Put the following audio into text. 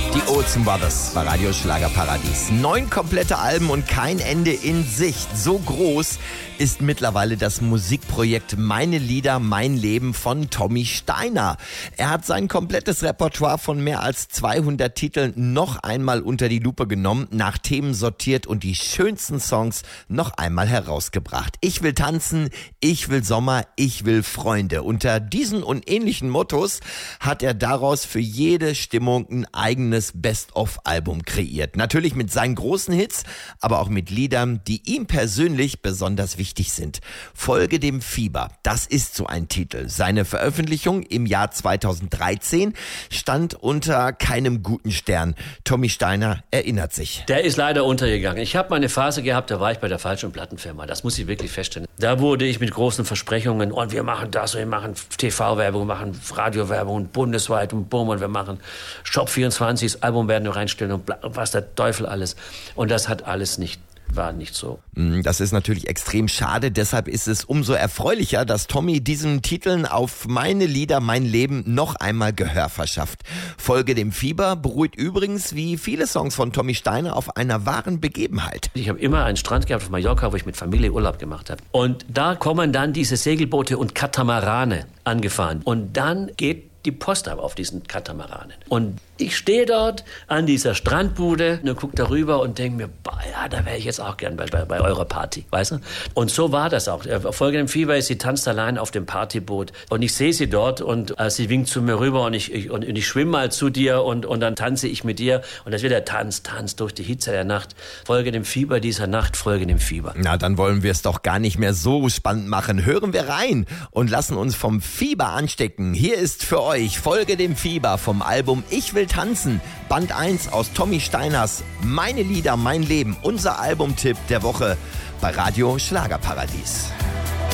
Die Olsen Brothers bei Radio Schlagerparadies. 9 komplette Alben und kein Ende in Sicht. So groß ist mittlerweile das Musikprojekt Meine Lieder, mein Leben von Tommy Steiner. Er hat sein komplettes Repertoire von mehr als 200 Titeln noch einmal unter die Lupe genommen, nach Themen sortiert und die schönsten Songs noch einmal herausgebracht. Ich will tanzen, ich will Sommer, ich will Freunde. Unter diesen und ähnlichen Mottos hat er daraus für jede Stimmung ein eigenes Best-of-Album kreiert. Natürlich mit seinen großen Hits, aber auch mit Liedern, die ihm persönlich besonders wichtig sind. Folge dem Fieber, das ist so ein Titel. Seine Veröffentlichung im Jahr 2013 stand unter keinem guten Stern. Tommy Steiner erinnert sich. Der ist leider untergegangen. Ich habe mal eine Phase gehabt, da war ich bei der falschen Plattenfirma. Das muss ich wirklich feststellen. Da wurde ich mit großen Versprechungen, und wir machen das, und wir machen TV-Werbung, wir machen Radiowerbung bundesweit und bumm, und wir machen Shop 24, das Album werden wir reinstellen und was der Teufel alles. Und das hat alles war nicht so. Das ist natürlich extrem schade, deshalb ist es umso erfreulicher, dass Tommy diesen Titeln auf Meine Lieder, mein Leben noch einmal Gehör verschafft. Folge dem Fieber beruht übrigens wie viele Songs von Tommy Steiner auf einer wahren Begebenheit. Ich habe immer einen Strand gehabt auf Mallorca, wo ich mit Familie Urlaub gemacht habe. Und da kommen dann diese Segelboote und Katamarane angefahren. Und dann geht die Post ab auf diesen Katamaranen. Und ich stehe dort an dieser Strandbude und gucke darüber und denke mir, ja, da wäre ich jetzt auch gern bei eurer Party, weißt du? Und so war das auch. Folge dem Fieber ist, sie tanzt allein auf dem Partyboot und ich sehe sie dort und sie winkt zu mir rüber und ich schwimme mal zu dir und dann tanze ich mit dir und das wird der Tanz durch die Hitze der Nacht. Folge dem Fieber dieser Nacht, folge dem Fieber. Na, dann wollen wir es doch gar nicht mehr so spannend machen. Hören wir rein und lassen uns vom Fieber anstecken. Hier ist für euch Folge dem Fieber vom Album Ich will tanzen, Band 1 aus Tommy Steiners Meine Lieder, mein Leben, unser Albumtipp der Woche bei Radio Schlagerparadies.